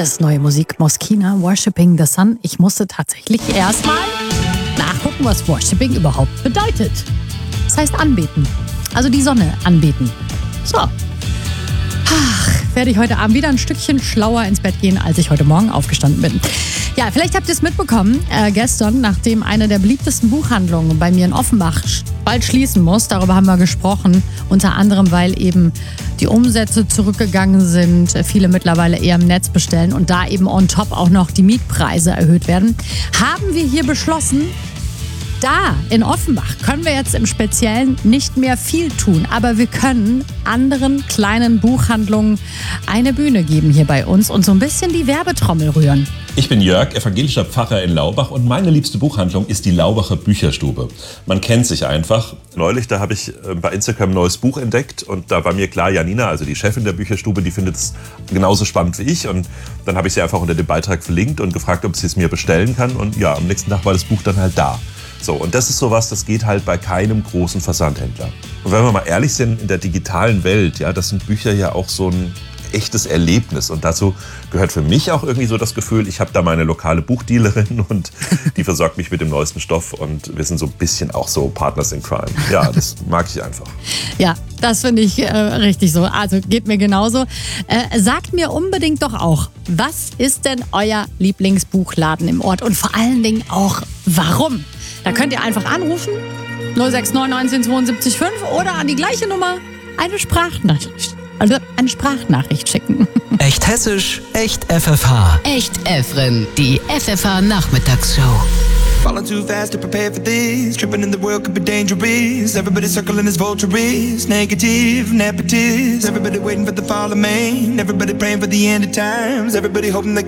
Das ist neue Musik, Moschina, Worshipping the Sun. Ich musste tatsächlich erstmal nachgucken, was Worshipping überhaupt bedeutet. Das heißt anbeten. Also die Sonne anbeten. So. Werde ich heute Abend wieder ein Stückchen schlauer ins Bett gehen, als ich heute Morgen aufgestanden bin. Ja, vielleicht habt ihr es mitbekommen, gestern, nachdem eine der beliebtesten Buchhandlungen bei mir in Offenbach bald schließen muss, darüber haben wir gesprochen, unter anderem, weil eben die Umsätze zurückgegangen sind, viele mittlerweile eher im Netz bestellen und da eben on top auch noch die Mietpreise erhöht werden, haben wir hier beschlossen, da in Offenbach können wir jetzt im Speziellen nicht mehr viel tun, aber wir können anderen kleinen Buchhandlungen eine Bühne geben hier bei uns und so ein bisschen die Werbetrommel rühren. Ich bin Jörg, evangelischer Pfarrer in Laubach und meine liebste Buchhandlung ist die Laubacher Bücherstube. Man kennt sich einfach. Neulich, da habe ich bei Instagram ein neues Buch entdeckt und da war mir klar, Janina, also die Chefin der Bücherstube, die findet es genauso spannend wie ich und dann habe ich sie einfach unter dem Beitrag verlinkt und gefragt, ob sie es mir bestellen kann und ja, am nächsten Tag war das Buch dann halt da. So, und das ist sowas, das geht halt bei keinem großen Versandhändler. Und wenn wir mal ehrlich sind, in der digitalen Welt, ja, das sind Bücher ja auch so ein echtes Erlebnis. Und dazu gehört für mich auch irgendwie so das Gefühl, ich habe da meine lokale Buchdealerin und die versorgt mich mit dem neuesten Stoff und wir sind so ein bisschen auch so Partners in Crime. Ja, das mag ich einfach. Ja, das finde ich richtig so. Also geht mir genauso. Sagt mir unbedingt doch auch, was ist denn euer Lieblingsbuchladen im Ort? Und vor allen Dingen auch, warum? Da könnt ihr einfach anrufen, 069 19 72 5 oder an die gleiche Nummer eine Sprachnachricht schicken. Echt hessisch, echt FFH. Echt Efren, die FFH Nachmittagsshow. Falling too fast to prepare for this. Tripping in the world could be dangerous. Everybody circling as vultures. Negative, nepotist. Everybody waiting for the fall of man. Everybody praying for the end of times. Everybody hoping they